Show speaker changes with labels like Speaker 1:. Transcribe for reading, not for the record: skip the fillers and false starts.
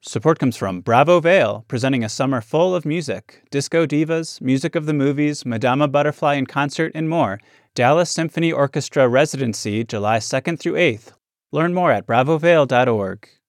Speaker 1: Support comes from Bravo Vale, presenting a summer full of music. Disco divas, music of the movies, Madama Butterfly in concert, and more. Dallas Symphony Orchestra Residency, July 2nd through 8th. Learn more at bravovale.org.